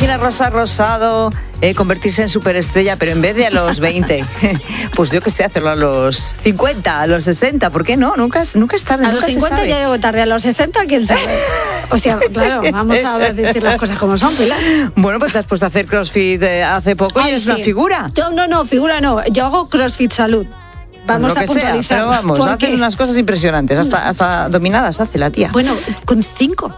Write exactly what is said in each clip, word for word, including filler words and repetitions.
imagina Rosa Rosado eh, convertirse en superestrella, pero en vez de a los veinte, pues yo qué sé, hacerlo a los cincuenta, a los sesenta, ¿por qué no? Nunca es, nunca es tarde. A los cincuenta ya llego tarde, a los sesenta, quién sabe. O sea, claro, vamos a decir las cosas como son, Pilar. Bueno, pues te has puesto a hacer CrossFit eh, hace poco. Ay, y eres sí. una figura. Yo, no, no, figura no. Yo hago CrossFit Salud. Vamos lo a que puntualizar. Sea, pero vamos, porque... hace unas cosas impresionantes. Hasta, hasta dominadas hace la tía. Bueno, con cinco.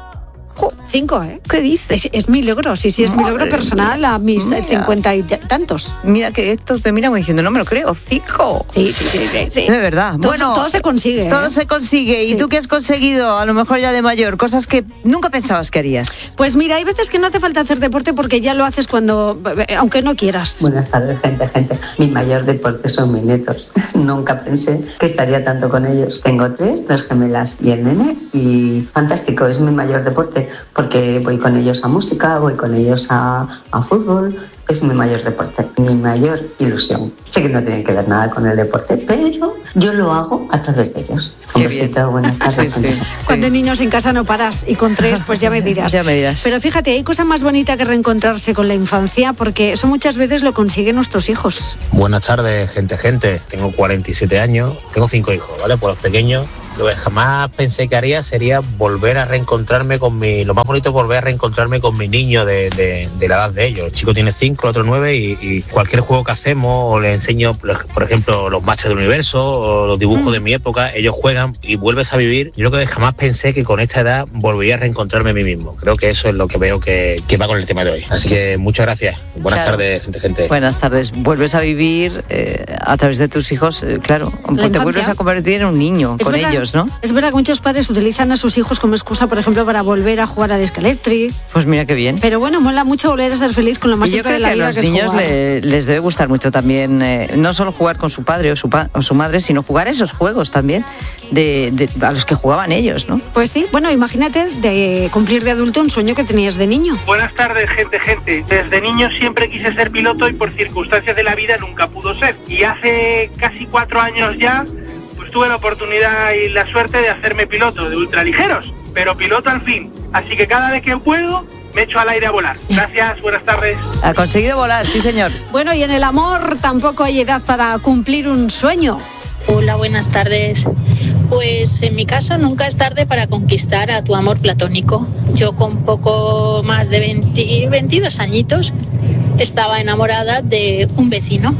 Cinco, ¿eh? ¿Qué dices? Es, es mi logro, sí, sí, es Madre mi logro personal mía. A mis mira. cincuenta y tantos. Mira que Héctor te mira como diciendo, no me lo creo, cinco. Sí, sí, sí, sí. sí. De verdad. Todo, bueno, todo se consigue. Todo ¿eh? se consigue. ¿Y sí. tú qué has conseguido, a lo mejor ya de mayor? Cosas que nunca pensabas que harías. Pues mira, hay veces que no hace falta hacer deporte porque ya lo haces cuando, aunque no quieras. Buenas tardes, gente, gente. Mi mayor deporte son mis nietos. Nunca pensé que estaría tanto con ellos. Tengo tres, dos gemelas y el nene. Y fantástico, es mi mayor deporte porque voy con ellos a música, voy con ellos a, a fútbol. Es mi mayor deporte, mi mayor ilusión. Sé que no tienen que ver nada con el deporte, pero yo lo hago a través de ellos. Un Qué besito, bien. Buenas tardes. Sí, sí, Cuando sí. hay niños en casa no paras y con tres pues ya me dirás. Ya me dirás. Pero fíjate, hay cosa más bonita que reencontrarse con la infancia porque eso muchas veces lo consiguen nuestros hijos. Buenas tardes, gente, gente. Tengo cuarenta y siete años, tengo cinco hijos, ¿vale? Por los pequeños. Lo que jamás pensé que haría sería volver a reencontrarme con mi... Lo más bonito es volver a reencontrarme con mi niño de, de, de la edad de ellos. El chico tiene cinco, el otro nueve y, y cualquier juego que hacemos o le enseño, por ejemplo, los matches del universo o los dibujos mm. de mi época, ellos juegan y vuelves a vivir. Yo creo que jamás pensé que con esta edad volvería a reencontrarme a mí mismo. Creo que eso es lo que veo que, que va con el tema de hoy. Así que muchas gracias. Buenas claro. tardes, gente, gente. Buenas tardes. Vuelves a vivir eh, a través de tus hijos, eh, claro. Te vuelves a convertir en un niño es con verdad. ellos. ¿No? Es verdad que muchos padres utilizan a sus hijos como excusa, por ejemplo, para volver a jugar a Discalectric. Pues mira qué bien. Pero bueno, mola mucho volver a ser feliz con lo más simple de la vida, que es jugar. A los niños le, les debe gustar mucho también, eh, no solo jugar con su padre o su, pa- o su madre, sino jugar esos juegos también de, de, a los que jugaban ellos, ¿no? Pues sí, bueno, imagínate de cumplir de adulto un sueño que tenías de niño. Buenas tardes, gente, gente. Desde niño siempre quise ser piloto y por circunstancias de la vida nunca pudo ser. Y hace casi cuatro años ya tuve la oportunidad y la suerte de hacerme piloto de ultraligeros, pero piloto al fin. Así que cada vez que puedo, me echo al aire a volar. Gracias, buenas tardes. Ha conseguido volar, sí señor. Bueno, y en el amor tampoco hay edad para cumplir un sueño. Hola, buenas tardes. Pues en mi caso nunca es tarde para conquistar a tu amor platónico. Yo con poco más de veinte, veintidós añitos estaba enamorada de un vecino.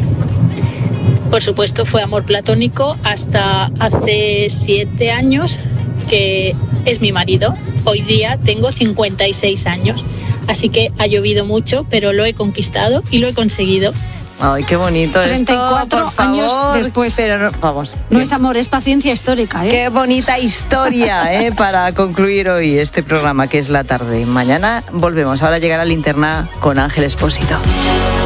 Por supuesto fue amor platónico hasta hace siete años, que es mi marido. Hoy día tengo cincuenta y seis años, así que ha llovido mucho, pero lo he conquistado y lo he conseguido. Ay, qué bonito treinta y cuatro esto, años favor, después. Pero no, vamos. No es amor, es paciencia histórica, ¿eh? Qué bonita historia, ¿eh? Para concluir hoy este programa que es La Tarde. Mañana volvemos. Ahora llegará Linterna con Ángel Expósito.